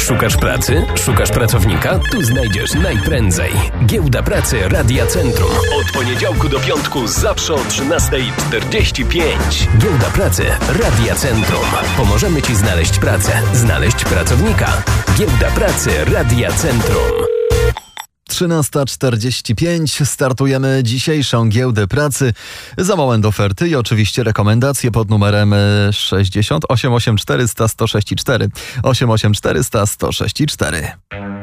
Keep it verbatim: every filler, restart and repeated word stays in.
Szukasz pracy? Szukasz pracownika? Tu znajdziesz najprędzej. Giełda Pracy Radia Centrum. Od poniedziałku do piątku zawsze o trzynasta czterdzieści pięć. Giełda Pracy Radia Centrum. Pomożemy Ci znaleźć pracę, znaleźć pracownika. Giełda Pracy Radia Centrum. trzynasta czterdzieści pięć. Startujemy dzisiejszą giełdę pracy. Za moment oferty i oczywiście rekomendacje pod numerem sześćdziesiąt osiem osiemdziesiąt cztery sto sto sześć cztery. osiem osiem cztery sto sto sześć cztery.